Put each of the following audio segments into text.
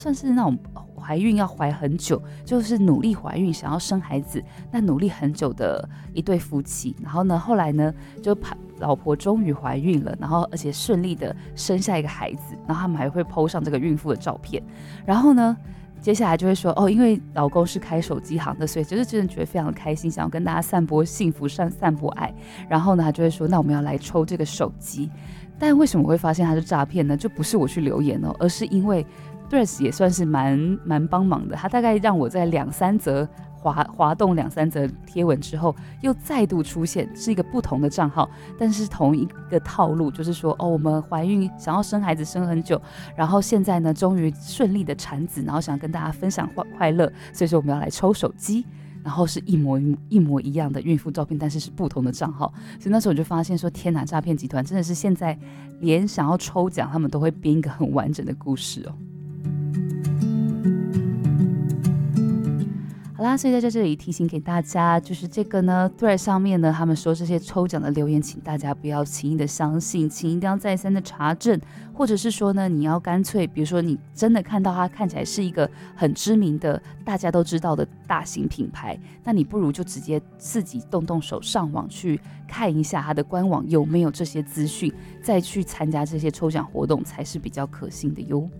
算是那种怀孕要怀很久，就是努力怀孕想要生孩子，那努力很久的一对夫妻。然后呢，后来呢，就老婆终于怀孕了，然后而且顺利的生下一个孩子，然后他们还会 po 上这个孕妇的照片。然后呢，接下来就会说因为老公是开手机行的，所以就是真的觉得非常的开心，想要跟大家散播幸福、散播爱。然后呢，他就会说，那我们要来抽这个手机。但为什么我会发现它是诈骗呢？就不是我去留言而是因为 Threads 也算是蛮帮忙的，他大概让我在2-3则滑动2-3则贴文之后，又再度出现是一个不同的账号，但是同一个套路，就是说我们怀孕想要生孩子生很久，然后现在呢终于顺利的产子，然后想跟大家分享快乐，所以说我们要来抽手机。然后是一模一样的孕妇照片，但是是不同的账号，所以那时候我就发现说，天哪，诈骗集团真的是现在连想要抽奖，他们都会编一个很完整的故事好啦，所以在这里提醒给大家，就是这个呢 Thread 上面呢，他们说这些抽奖的留言，请大家不要轻易的相信，请一定要再三的查证，或者是说呢，你要干脆，比如说你真的看到它看起来是一个很知名的、大家都知道的大型品牌，那你不如就直接自己动手上网去看一下它的官网有没有这些资讯，再去参加这些抽奖活动才是比较可信的哟。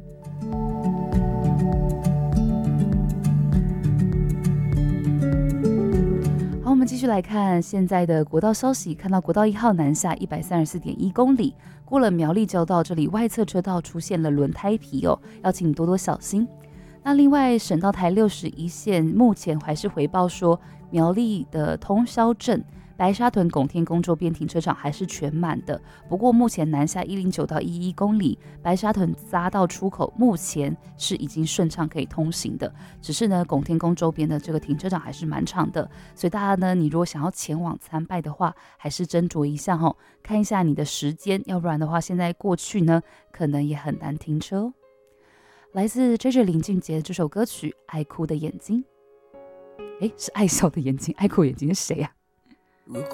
我们继续来看现在的国道消息，看到国道1号南下134.1公里，过了苗栗交道，这里外侧车道出现了轮胎皮要请多多小心。那另外省道台61线目前还是回报说，苗栗的通霄镇白沙屯拱天宫周边停车场还是全满的，不过目前南下109到11公里白沙屯匝道出口目前是已经顺畅可以通行的，只是呢拱天宫周边的这个停车场还是蛮长的，所以大家呢，你如果想要前往参拜的话，还是斟酌一下看一下你的时间，要不然的话现在过去呢可能也很难停车来自 JJ 林俊杰这首歌曲《爱哭的眼睛》，是爱笑的眼睛，爱哭的眼睛是谁呀？